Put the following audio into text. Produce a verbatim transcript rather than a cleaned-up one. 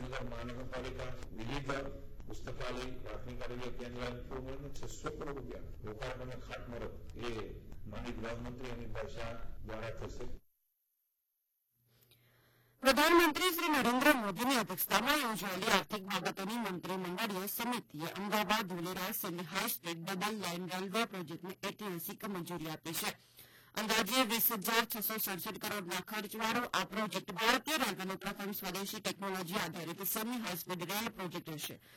ગાંધીનગર મહાનગરપાલિકા વિવિધ પુસ્તકાલય પ્રાથમિક આરોગ્ય કેન્દ્ર પૂર્ણ છસો કરોડ રૂપિયા રોકાણ અને ખાતમુહૂર્ત એ માનનીય ગૃહમંત્રી અમિત શાહ દ્વારા થશે. પ્રધાનમંત્રી શ્રી નરેન્દ્ર મોદીની અધ્યક્ષતામાં યોજાયેલી આર્થિક બાબતોની મંત્રીમંડળીય સમિતિએ Ahmedabad Dholera semi high speed double line railway પ્રોજેક્ટને ઐતિહાસિક મંજૂરી આપી છે. અંદાજે વીસ હજાર છસો સડસઠ કરોડના ખર્ચવાળો આ પ્રોજેક્ટ ભારતીય રેલવેનો પ્રથમ સ્વદેશી ટેકનોલોજી આધારિત semi high speed rail project હશે.